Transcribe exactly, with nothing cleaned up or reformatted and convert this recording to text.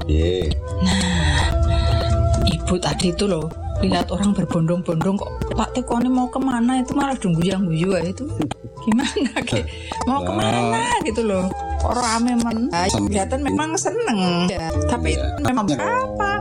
Yeah. Nah, ibu tadi itu loh lihat orang berbondong-bondong kok Pak Tekoni mau kemana itu malah dunggu-dunggu ya itu gimana ke mau kemana gitu loh orang rame men kelihatan memang seneng ya, tapi memang apa